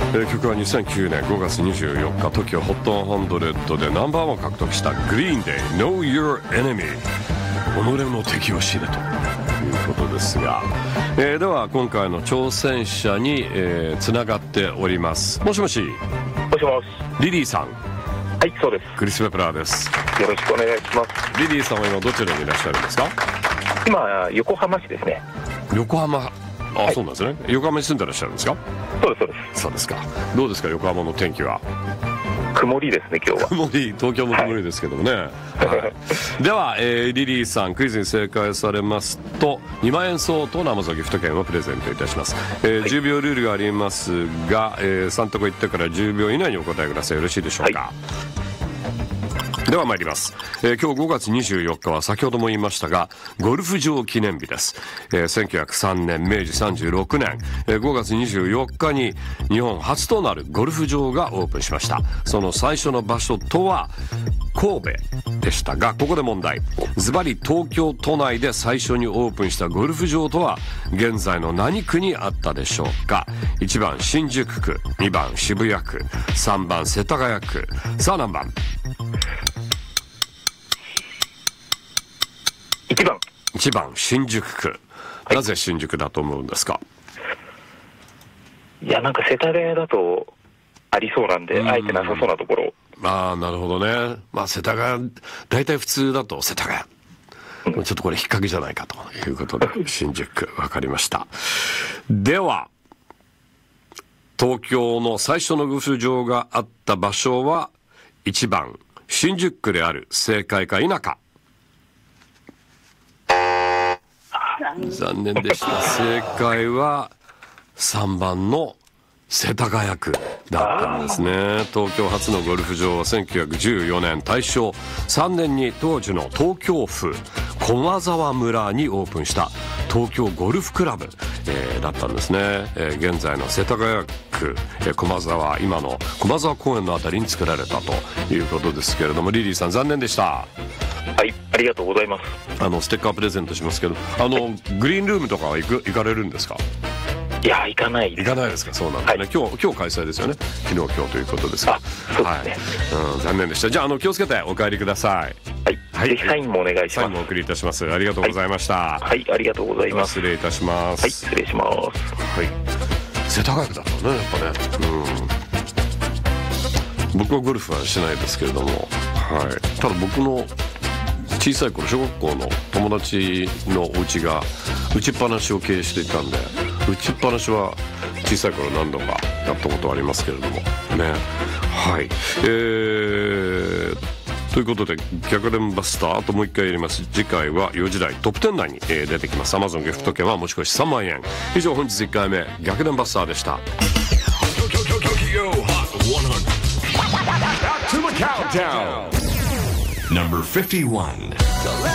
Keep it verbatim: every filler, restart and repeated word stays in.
えー、曲はにせんきゅうねんごがつにじゅうよっか トキオ ホットハンドレッドでナンバーワンを獲得したグリーンデイ Know Your Enemy 己の敵を知れということですが、えー、では今回の挑戦者に、えー、つながっております。もしもし。 もしもし。 リリーさん。 はい、そうです。 クリス・ペプラーです。 よろしくお願いします。 リリーさんは今どちらにいらっしゃるんですか？ 今横浜市ですね。 横浜。あ、はい、そうなんですね。横浜に住んでらっしゃるんですか？ そうですそうです。 そうですか。どうですか横浜の天気は？ 曇りですね今日は。 曇り、東京も曇りですけどもね、はいはい、では、えー、リリーさんクイズに正解されますとにまんえん相当の Amazon ギフト券をプレゼントいたします、えーはい、じゅうびょうルールがありますが、えー、さん択言ってからじゅうびょう以内にお答えください。よろしいでしょうか？はい、では参ります、えー、今日ごがつにじゅうよっかは先ほども言いましたがゴルフ場記念日です、えー、せんきゅうひゃくさんねんめいじさんじゅうろくねん、えー、ごがつにじゅうよっかに日本初となるゴルフ場がオープンしました。その最初の場所とは神戸でしたが、ここで問題。ズバリ東京都内で最初にオープンしたゴルフ場とは現在の何区にあったでしょうか？いちばん新宿区、にばん渋谷区、さんばん世田谷区。さあ何番？ いちばん。 いちばん新宿区、はい、なぜ新宿だと思うんですか？ いやなんか世田谷だとありそうなんで、あえてなさそうなところ。 ああなるほどね。まあ世田谷大体普通だと世田谷、うん、ちょっとこれ引っ掛けじゃないかということで新宿区分かりました。では東京の最初のゴルフ場があった場所はいちばん新宿区である。正解か否か？残念でした。正解はさんばんの世田谷区だったんですね。東京初のゴルフ場はせんきゅうひゃくじゅうよねん大正さんねんに当時の東京府駒沢村にオープンした東京ゴルフクラブ、えー、だったんですね、えー、現在の世田谷区、えー、駒沢今の駒沢公園のあたりに作られたということですけれども、リリーさん残念でした。 はい、ありがとうございます。 あのステッカープレゼントしますけど、あのグリーンルームとかは行く行かれるんですか？ いや行かない行かないですか？そうなんですね、はい、今日今日開催ですよね。昨日今日ということですが、 あそうですね、 はい、うん、残念でした。じゃあ、あの気をつけてお帰りください。 はい、はい、ぜひサインもお願いします。 サインもお送りいたします。ありがとうございました。 はい、はい、ありがとうございます。 失礼いたします。 はい、失礼します。 はい、世田谷区だったねやっぱね。うん、僕はゴルフはしないですけれども、はい、ただ僕の小さい頃小学校の友達のお家が打ちっぱなしを経営していたんで、打ちっぱなしは小さい頃何度かやったことありますけれどもね。はい、えー、ということで逆転バスターあともう一回やります。次回はよじ台トップじゅう内に、えー、出てきます。 Amazon ギフト券は持ち越しさんまんえん。以上本日いっかいめ逆転バスターでした。ナンバーフィフティーワン